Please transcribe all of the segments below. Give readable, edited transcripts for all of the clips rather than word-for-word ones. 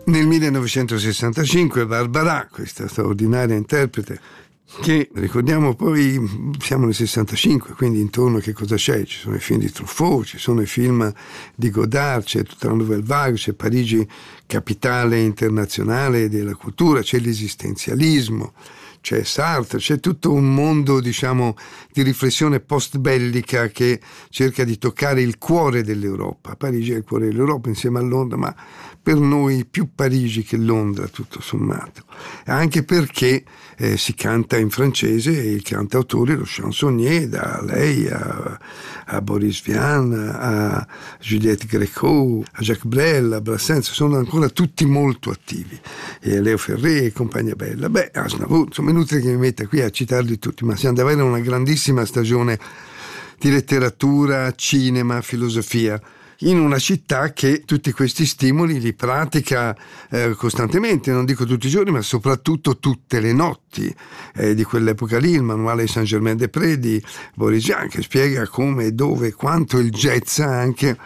Nel 1965 Barbara, questa straordinaria interprete, che ricordiamo poi siamo nel 65, quindi intorno a che cosa c'è? Ci sono i film di Truffaut, ci sono i film di Godard, c'è tutta la Nouvelle Vague, c'è Parigi capitale internazionale della cultura, c'è l'esistenzialismo, c'è Sartre, c'è tutto un mondo, diciamo, di riflessione post-bellica che cerca di toccare il cuore dell'Europa. Parigi è il cuore dell'Europa insieme a Londra, ma per noi più Parigi che Londra, tutto sommato. Anche perché si canta in francese e il cantautore, lo chansonnier, da lei a Boris Vian, a Juliette Gréco, a Jacques Brel, a Brassens, sono ancora tutti molto attivi. E Leo Ferré e compagnia bella. Aznavour, insomma, è inutile che mi metta qui a citarli tutti, ma siamo davanti a una grandissima stagione di letteratura, cinema, filosofia, in una città che tutti questi stimoli li pratica costantemente, non dico tutti i giorni, ma soprattutto tutte le notti di quell'epoca lì. Il manuale Saint-Germain-des-Prés di Boris Vian, che spiega come, dove, quanto il jazz anche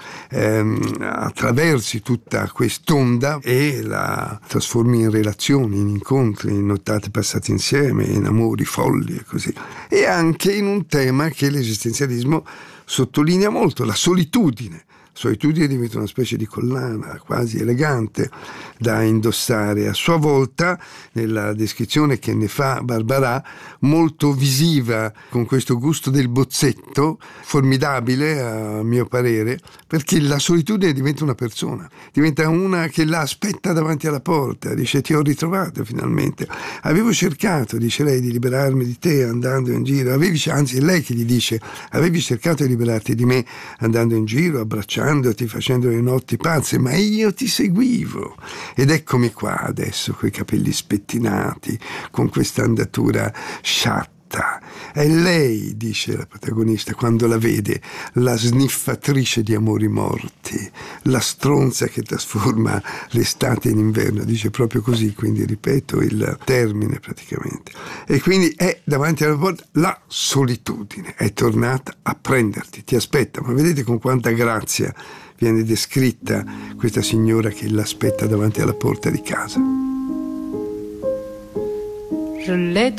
attraversi tutta quest'onda e la trasformi in relazioni, in incontri, in nottate passate insieme, in amori folli e così. E anche in un tema che l'esistenzialismo sottolinea molto, la solitudine. Solitudine diventa una specie di collana quasi elegante da indossare, a sua volta, nella descrizione che ne fa Barbara, molto visiva, con questo gusto del bozzetto, formidabile a mio parere, perché la solitudine diventa una persona, diventa una che la aspetta davanti alla porta, dice: ti ho ritrovato finalmente, avevo cercato, dice lei, di liberarmi di te andando in giro, anzi è lei che gli dice: avevi cercato di liberarti di me andando in giro, abbracciandoti, facendo le notti pazze, ma io ti seguivo ed eccomi qua adesso coi capelli spettinati, con questa andatura sciatta. È lei, dice la protagonista, quando la vede, la sniffatrice di amori morti, la stronza che trasforma l'estate in inverno, dice proprio così, quindi ripeto il termine praticamente. E quindi è davanti alla porta, la solitudine è tornata a prenderti, ti aspetta, ma vedete con quanta grazia viene descritta questa signora che l'aspetta davanti alla porta di casa. Je l'ai